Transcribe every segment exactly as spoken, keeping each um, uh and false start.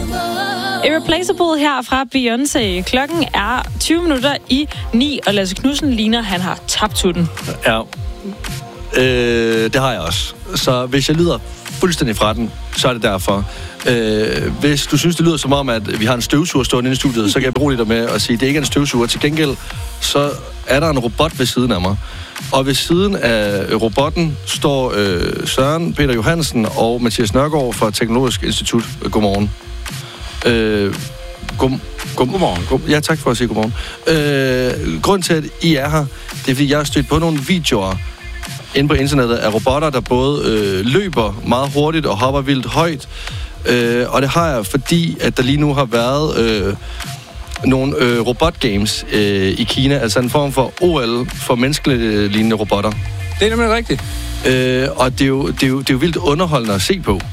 Irreplaceable her fra Beyoncé. Klokken er tyve minutter i ni, og Lasse Knudsen ligner, han har tabt tutten. Ja, øh, det har jeg også. Så hvis jeg lyder fuldstændig fra den, så er det derfor. Øh, hvis du synes, det lyder som om, at vi har en støvsuger stående inde i studiet, så kan jeg berolige dig med at sige, at det ikke er en støvsuger. Til gengæld, så er der en robot ved siden af mig. Og ved siden af robotten står øh, Søren Peter Johansen og Mathias Nørgaard fra Teknologisk Institut. Godmorgen. Øh, god, god, godmorgen. God, ja, tak for at sige godmorgen. Øh, grunden til, at I er her, det er, fordi jeg har stødt på nogle videoer inde på internettet af robotter, der både øh, løber meget hurtigt og hopper vildt højt. Øh, og det har jeg, fordi at der lige nu har været øh, nogle øh, robotgames øh, i Kina, altså en form for O L for menneskelignende robotter. Det er nemlig rigtigt. Øh, og det er, jo, det, er jo, det er jo vildt underholdende at se på.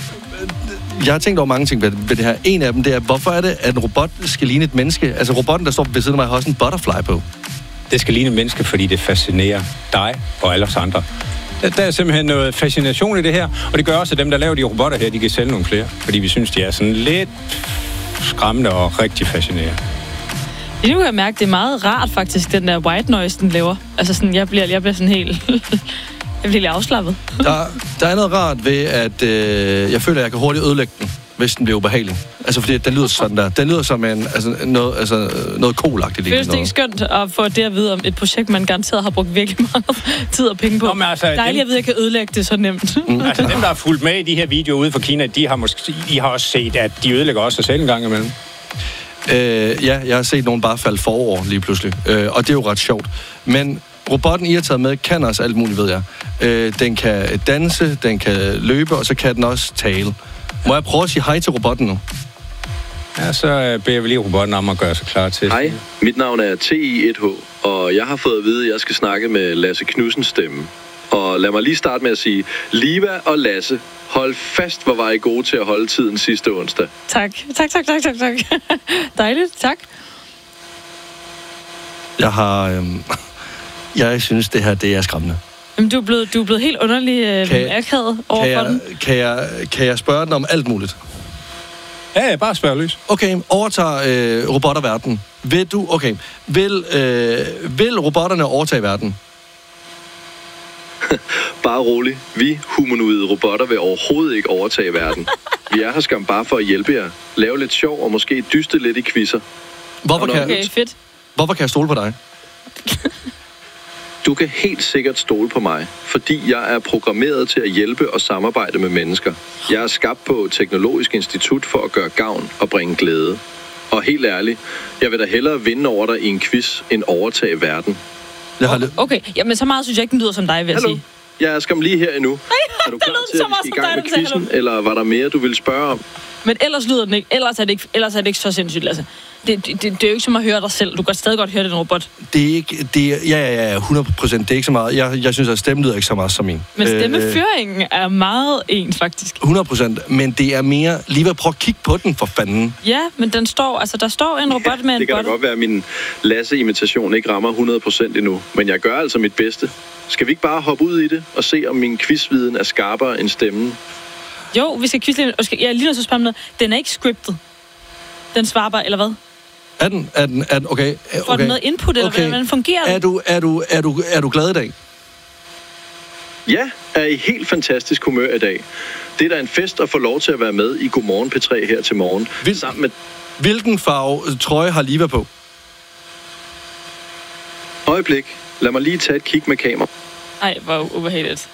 Jeg har tænkt over mange ting ved, ved det her. En af dem, det er, hvorfor er det, at en robot skal ligne et menneske? Altså robotten, der står ved siden af mig, har også en butterfly på. Det skal ligne et menneske, fordi det fascinerer dig og alle os andre. Der, der er simpelthen noget fascination i det her, og det gør også, at dem, der laver de robotter her, de kan sælge nogle flere, fordi vi synes, de er sådan lidt skræmmende og rigtig fascinerende. Jeg kan mærke, det er meget rart faktisk, den der white noise, den laver. Altså sådan, jeg bliver, jeg bliver sådan helt... jeg bliver lidt afslappet. Der, der er noget rart ved, at øh, jeg føler, at jeg kan hurtigt ødelægge den, hvis den bliver ubehagelig. Altså, fordi den lyder sådan der. Den lyder som en, altså, noget, altså, noget kolagtigt. Føles det ikke skønt at få det at vide om et projekt, man garanteret har brugt virkelig meget tid og penge på? Nå, altså, dejligt dem, at vide, at jeg kan ødelægge det så nemt. Mm. Altså, dem, der har fulgt med i de her videoer ude fra Kina, de har, måske, de har også set, at de ødelægger også sig selv en gang imellem. Øh, ja, jeg har set nogen bare falde forover lige pludselig. Øh, og det er jo ret sjovt. Men robotten, I har taget med, kan også alt muligt, ved jeg. Øh, den kan danse, den kan løbe, og så kan den også tale. Må jeg prøve at sige hej til robotten nu? Ja, så beder vi lige robotten om at gøre sig klar til. Hej, mit navn er T I et H, og jeg har fået at vide, at jeg skal snakke med Lasse Knudsens stemme. Og lad mig lige starte med at sige, Liva og Lasse, hold fast, hvor var I gode til at holde tiden sidste onsdag. Tak, tak, tak, tak, tak, tak. Dejligt, tak. Jeg har... Øhm, jeg synes, det her, det er skræmmende. Jamen, du er blevet, du er blevet helt underlig øh, akavet over kan for jeg, den. Kan jeg, kan jeg spørge den om alt muligt? Ja, bare spørg løs. Okay, overtager øh, robotterverden. Vil du... Okay, vil, øh, vil robotterne overtage verden? Bare rolig. Vi humanoide robotter vil overhovedet ikke overtage verden. Vi er her skam bare for at hjælpe jer. Lave lidt sjov og måske dyste lidt i quizzer. Hvorfor kan, okay, fedt. Hvorfor kan jeg stole på dig? Du kan helt sikkert stole på mig, fordi jeg er programmeret til at hjælpe og samarbejde med mennesker. Jeg er skabt på Teknologisk Institut for at gøre gavn og bringe glæde. Og helt ærligt, jeg vil da hellere vinde over dig i en quiz, end overtage verden. Jeg har lidt... Okay, jamen så meget synes jeg ikke, den lyder som dig, vil jeg Hallo. sige. Jeg er skam lige her endnu. Ej, er du klar til, at vi skal i gang med quizzen, eller var der mere, du ville spørge om? Men ellers lyder den ikke. Ellers er det ikke, ellers er det ikke så sindssygt, Lasse. Det, det, det, det er jo ikke som at høre dig selv. Du kan stadig godt høre den robot. Det er ikke... Det er, ja, ja, ja, hundrede procent. Det er ikke så meget. Jeg, jeg synes, at stemmen lyder ikke så meget som min. Men stemmeføringen øh, er meget ens, faktisk. hundrede procent. Men det er mere... Lige ved at prøve at kigge på den, for fanden. Ja, men den står... Altså, der står en robot ja, med en det kan bot. da godt være, at min Lasse-imitation ikke rammer hundrede procent endnu. Men jeg gør altså mit bedste. Skal vi ikke bare hoppe ud i det og se, om min quizviden er skarpere end stemmen? Jo, vi skal quizle. Jeg er lige nødt til at spørge noget. Den er ikke scriptet. Den svarer bare, eller hvad? Er den... Er den... Er den okay, okay. Får den noget input, eller okay. hvordan fungerer den? Er du, er, du, er, du, er du glad i dag? Ja, er i helt fantastisk humør i dag. Det er da en fest at få lov til at være med i Godmorgen P tre her til morgen. Hvil... Sammen med... Hvilken farve trøje har Liva på? Øjeblik. Lad mig lige tage et kig med kamera. Ej, hvor ubehageligt.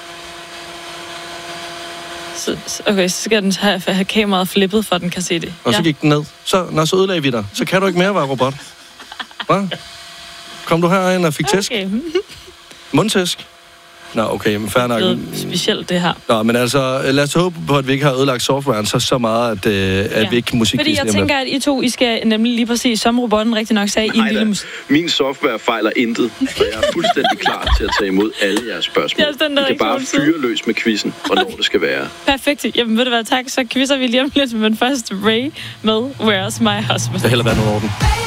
Så, okay, så skal den have, have kameraet flippet, for at den kan se det. Og så ja. gik den ned. Så, når så ødelagde vi dig. Så kan du ikke mere være robot. Hvad? Kom du herind og fik tæsk? Okay. Mundtæsk? Nå, okay, men fair nok. Det er specielt, det her. Nå, men altså, lad os håbe på, at vi ikke har ødelagt softwaren så, så meget, at, øh, at ja. vi ikke kan musik. Fordi jeg tænker, at I to, I skal nemlig lige præcis, som robotten rigtig nok sagde, i en lille musik. Min software fejler intet, og jeg er fuldstændig klar til at tage imod alle jeres spørgsmål. I kan bare fyre løs med quizzen, og når det skal være. Perfekt. Jamen, ved du hvad, tak. Så quizzer vi lige om lidt, men først Ray med Where's My Husband. Det har heller været noget orden.